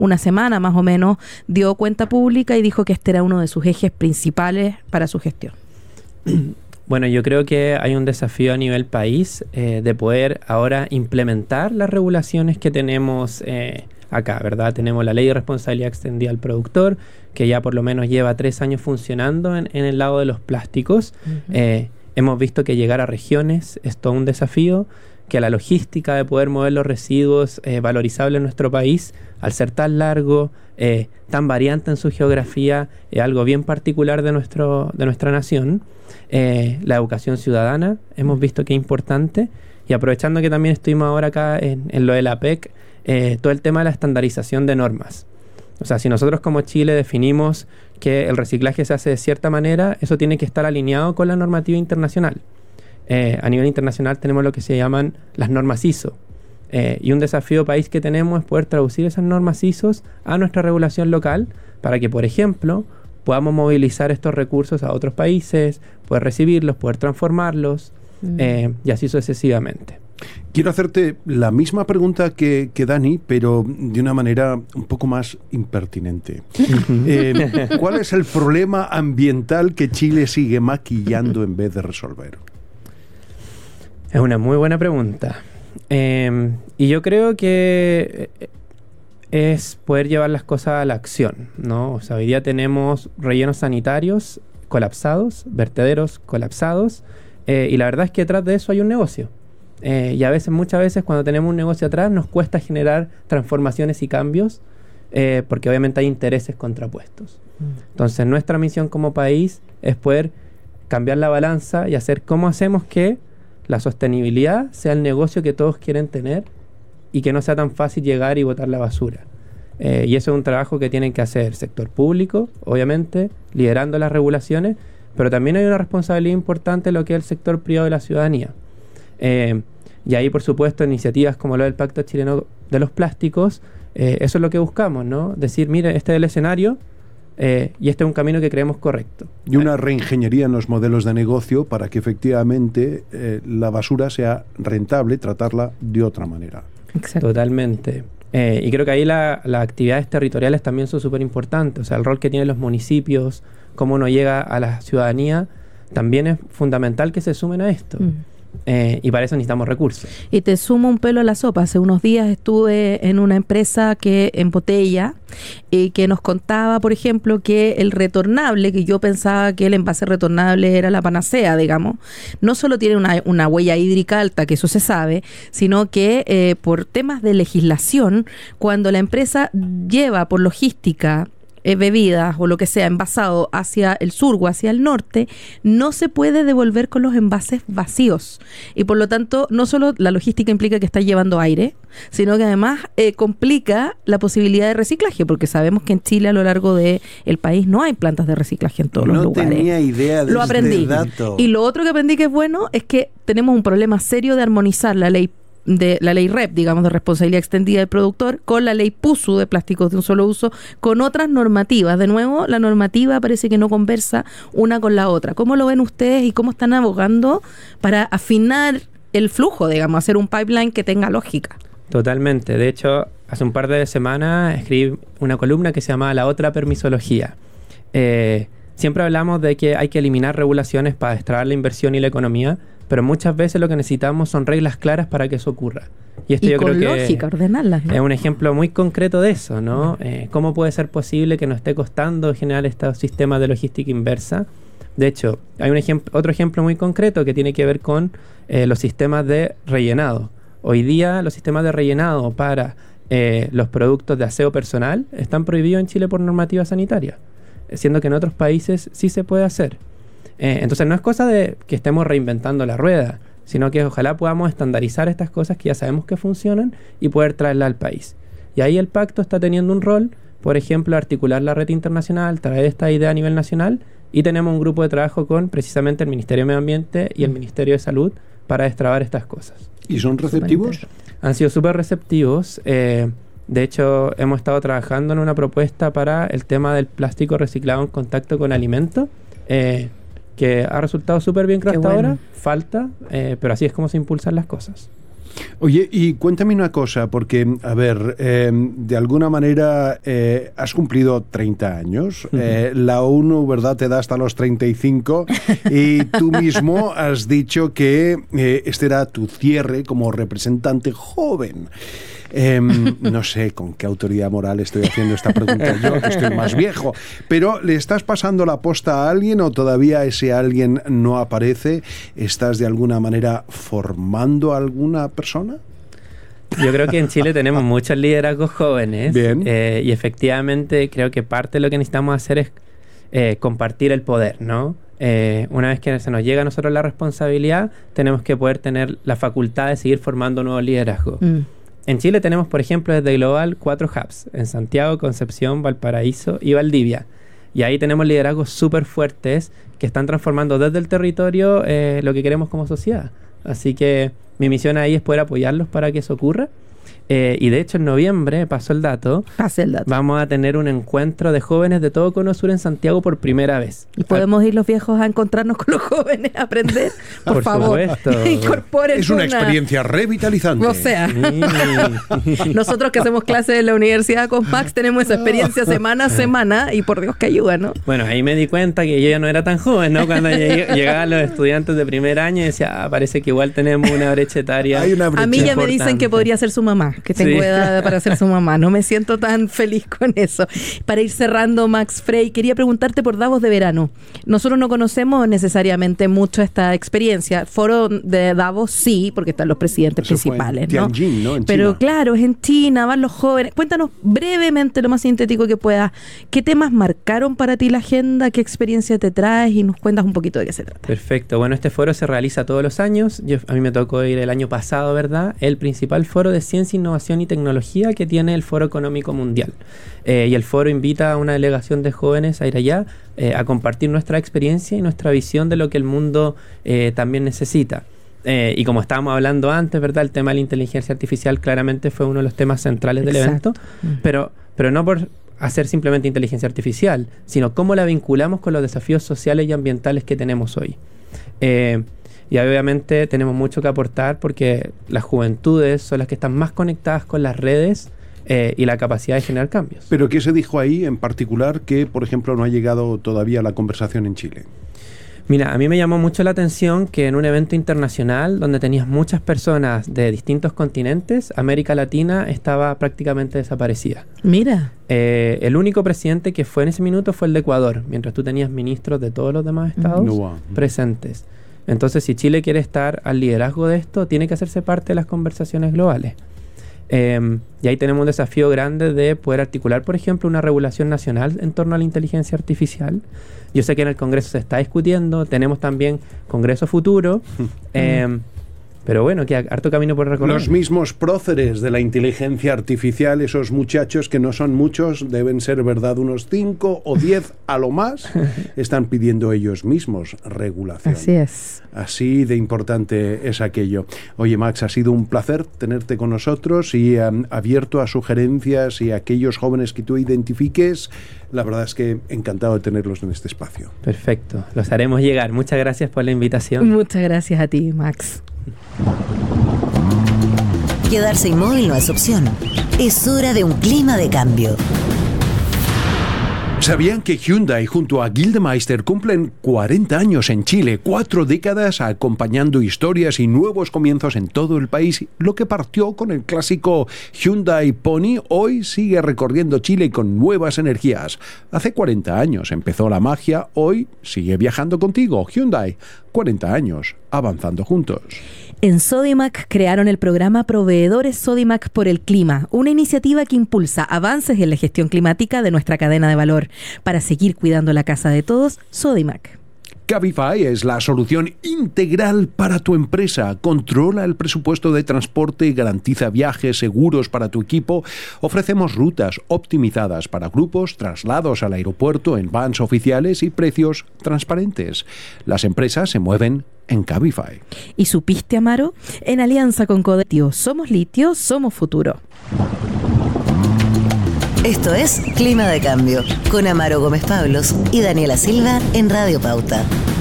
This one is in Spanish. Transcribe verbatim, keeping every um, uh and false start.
una semana más o menos, dio cuenta pública y dijo que este era uno de sus ejes principales para su gestión. Bueno, yo creo que hay un desafío a nivel país eh, de poder ahora implementar las regulaciones que tenemos eh, acá, ¿verdad? Tenemos la Ley de Responsabilidad Extendida al Productor, que ya por lo menos lleva tres años funcionando en, en el lado de los plásticos. Uh-huh. Eh, hemos visto que llegar a regiones es todo un desafío, que la logística de poder mover los residuos eh, valorizables en nuestro país, al ser tan largo, eh, tan variante en su geografía, es eh, algo bien particular de, nuestro, de nuestra nación. Eh, la educación ciudadana, hemos visto que es importante, y aprovechando que también estuvimos ahora acá en, en lo de la P E C, eh, todo el tema de la estandarización de normas. O sea, si nosotros como Chile definimos que el reciclaje se hace de cierta manera, eso tiene que estar alineado con la normativa internacional. Eh, a nivel internacional tenemos lo que se llaman las normas I S O. Eh, y un desafío país que tenemos es poder traducir esas normas I S O a nuestra regulación local para que, por ejemplo, podamos movilizar estos recursos a otros países, poder recibirlos, poder transformarlos, mm. eh, y así sucesivamente. Quiero hacerte la misma pregunta que, que Dani, pero de una manera un poco más impertinente. eh, ¿Cuál es el problema ambiental que Chile sigue maquillando en vez de resolver? Es una muy buena pregunta. Eh, y yo creo que es poder llevar las cosas a la acción, ¿no? O sea, hoy día tenemos rellenos sanitarios colapsados, vertederos colapsados, eh, y la verdad es que detrás de eso hay un negocio. Eh, y a veces, muchas veces, cuando tenemos un negocio atrás, nos cuesta generar transformaciones y cambios, eh, porque obviamente hay intereses contrapuestos. Mm. Entonces, nuestra misión como país es poder cambiar la balanza y hacer cómo hacemos que la sostenibilidad sea el negocio que todos quieren tener y que no sea tan fácil llegar y botar la basura. Eh, y eso es un trabajo que tienen que hacer el sector público, obviamente, liderando las regulaciones, pero también hay una responsabilidad importante en lo que es el sector privado de la ciudadanía. Eh, y ahí, por supuesto, iniciativas como lo del Pacto Chileno de los Plásticos, eh, eso es lo que buscamos, ¿no? Decir, mire, este es el escenario, Eh, y este es un camino que creemos correcto. Y una reingeniería en los modelos de negocio para que efectivamente eh, la basura sea rentable, tratarla de otra manera. Exacto. Totalmente. Eh, y creo que ahí la, las actividades territoriales también son súper importantes. O sea, el rol que tienen los municipios, cómo uno llega a la ciudadanía, también es fundamental que se sumen a esto. Mm. Eh, y para eso necesitamos recursos. Y te sumo un pelo a la sopa. Hace unos días estuve en una empresa que embotella y que nos contaba, por ejemplo, que el retornable, que yo pensaba que el envase retornable era la panacea, digamos, no solo tiene una, una huella hídrica alta, que eso se sabe, sino que eh, por temas de legislación, cuando la empresa lleva por logística Eh, bebidas o lo que sea envasado hacia el sur o hacia el norte, no se puede devolver con los envases vacíos, y por lo tanto no solo la logística implica que está llevando aire, sino que además eh, complica la posibilidad de reciclaje, porque sabemos que en Chile a lo largo del país no hay plantas de reciclaje en todos no los lugares. No tenía idea de lo este aprendí. dato. Y lo otro que aprendí que es bueno es que tenemos un problema serio de armonizar la ley de la ley R E P, digamos, de responsabilidad extendida del productor, con la ley P U S U de plásticos de un solo uso, con otras normativas. De nuevo, la normativa parece que no conversa una con la otra. ¿Cómo lo ven ustedes y cómo están abogando para afinar el flujo, digamos, hacer un pipeline que tenga lógica? Totalmente. De hecho, hace un par de semanas escribí una columna que se llama La Otra Permisología. Eh, siempre hablamos de que hay que eliminar regulaciones para destrabar la inversión y la economía, pero muchas veces lo que necesitamos son reglas claras para que eso ocurra. Y esto y yo con creo que lógica, ordenarlas, ¿no? Es un ejemplo muy concreto de eso, ¿no? Eh, ¿Cómo puede ser posible que nos esté costando generar estos sistemas de logística inversa? De hecho, hay un ejemplo, otro ejemplo muy concreto que tiene que ver con eh, los sistemas de rellenado. Hoy día los sistemas de rellenado para eh, los productos de aseo personal están prohibidos en Chile por normativa sanitaria, siendo que en otros países sí se puede hacer. Eh, entonces no es cosa de que estemos reinventando la rueda, sino que ojalá podamos estandarizar estas cosas que ya sabemos que funcionan y poder traerlas al país. Y ahí el pacto está teniendo un rol, por ejemplo, articular la red internacional, traer esta idea a nivel nacional, y tenemos un grupo de trabajo con precisamente el Ministerio de Medio Ambiente y el Ministerio de Salud para destrabar estas cosas. ¿Y son receptivos? Han sido súper receptivos. Eh, de hecho, hemos estado trabajando en una propuesta para el tema del plástico reciclado en contacto con alimentos, eh, que ha resultado súper bien, creo, hasta bueno. ahora. Falta, eh, pero así es como se impulsan las cosas. Oye, y cuéntame una cosa, porque, a ver, eh, de alguna manera eh, has cumplido treinta años, eh, la ONU, ¿verdad?, te da hasta los treinta y cinco, y tú mismo has dicho que eh, este era tu cierre como representante joven. Eh, no sé con qué autoridad moral estoy haciendo esta pregunta yo, que estoy más viejo, pero ¿le estás pasando la posta a alguien o todavía ese alguien no aparece? ¿Estás de alguna manera formando a alguna persona? Yo creo que en Chile tenemos muchos liderazgos jóvenes. Bien. Eh, y efectivamente creo que parte de lo que necesitamos hacer es eh, compartir el poder, ¿no? Eh, una vez que se nos llega a nosotros la responsabilidad, tenemos que poder tener la facultad de seguir formando nuevos liderazgos. Mm. En Chile tenemos, por ejemplo, desde Global cuatro hubs, en Santiago, Concepción, Valparaíso y Valdivia. Y ahí tenemos liderazgos súper fuertes que están transformando desde el territorio eh, lo que queremos como sociedad. Así que mi misión ahí es poder apoyarlos para que eso ocurra. Eh, y de hecho en noviembre, pasó el dato, Pase el dato, vamos a tener un encuentro de jóvenes de todo Cono Sur en Santiago por primera vez. ¿Y podemos ir los viejos a encontrarnos con los jóvenes a aprender? Por, por favor, supuesto. Incorporen Es una experiencia revitalizante. O sea, sí. Nosotros que hacemos clases en la universidad con Max tenemos esa experiencia semana a semana y por Dios que ayuda, ¿no? Bueno, ahí me di cuenta que yo ya no era tan joven, ¿no? Cuando llegué, llegaban los estudiantes de primer año y decía, ah, parece que igual tenemos una brecha etaria. Hay una brecha a mí ya importante. Me dicen que podría ser su mamá, que tengo sí. edad para ser su mamá. No me siento tan feliz con eso. Para ir cerrando, Max Frey, quería preguntarte por Davos de verano. Nosotros no conocemos necesariamente mucho esta experiencia. Foro de Davos sí, porque están los presidentes Eso principales, fue en ¿no? Tianjin, ¿no? En Pero China. claro, es en China, van los jóvenes. Cuéntanos brevemente, lo más sintético que puedas, ¿qué temas marcaron para ti la agenda? ¿Qué experiencia te traes? Y nos cuentas un poquito de qué se trata. Perfecto. Bueno, este foro se realiza todos los años. Yo, a mí me tocó ir el año pasado, ¿verdad? El principal foro de ciencia, innovación y tecnología que tiene el Foro Económico Mundial. Eh, y el foro invita a una delegación de jóvenes a ir allá eh, a compartir nuestra experiencia y nuestra visión de lo que el mundo eh, también necesita. Eh, y como estábamos hablando antes, ¿verdad? El tema de la inteligencia artificial claramente fue uno de los temas centrales del Exacto. evento, pero, pero no por hacer simplemente inteligencia artificial, sino cómo la vinculamos con los desafíos sociales y ambientales que tenemos hoy. Eh, Y obviamente tenemos mucho que aportar porque las juventudes son las que están más conectadas con las redes eh, y la capacidad de generar cambios. ¿Pero qué se dijo ahí en particular que, por ejemplo, no ha llegado todavía a la conversación en Chile? Mira, a mí me llamó mucho la atención que en un evento internacional donde tenías muchas personas de distintos continentes, América Latina estaba prácticamente desaparecida. Mira. Eh, el único presidente que fue en ese minuto fue el de Ecuador, mientras tú tenías ministros de todos los demás estados no, wow. presentes. Entonces, si Chile quiere estar al liderazgo de esto, tiene que hacerse parte de las conversaciones globales. Eh, y ahí tenemos un desafío grande de poder articular, por ejemplo, una regulación nacional en torno a la inteligencia artificial. Yo sé que en el Congreso se está discutiendo, tenemos también Congreso Futuro, eh, pero bueno, que harto camino por recorrer. Los mismos próceres de la inteligencia artificial, esos muchachos que no son muchos, deben ser, ¿verdad?, unos cinco o diez a lo más, están pidiendo ellos mismos regulación. Así es. Así de importante es aquello. Oye, Max, ha sido un placer tenerte con nosotros y um, abierto a sugerencias y a aquellos jóvenes que tú identifiques. La verdad es que encantado de tenerlos en este espacio. Perfecto, los haremos llegar. Muchas gracias por la invitación. Muchas gracias a ti, Max. Quedarse inmóvil no es opción. Es hora de un clima de cambio. ¿Sabían que Hyundai junto a Gildemeister cumplen cuarenta años en Chile? Cuatro décadas acompañando historias y nuevos comienzos en todo el país. Lo que partió con el clásico Hyundai Pony hoy sigue recorriendo Chile con nuevas energías. Hace cuarenta años empezó la magia, hoy sigue viajando contigo. Hyundai, cuarenta años, avanzando juntos. En Sodimac crearon el programa Proveedores Sodimac por el Clima, una iniciativa que impulsa avances en la gestión climática de nuestra cadena de valor. Para seguir cuidando la casa de todos, Sodimac. Cabify es la solución integral para tu empresa. Controla el presupuesto de transporte, garantiza viajes seguros para tu equipo. Ofrecemos rutas optimizadas para grupos, traslados al aeropuerto en vans oficiales y precios transparentes. Las empresas se mueven en Cabify. ¿Y supiste, Amaro? En alianza con Codetio, somos litio, somos futuro. Esto es Clima de Cambio, con Amaro Gómez Pablos y Daniela Silva en Radio Pauta.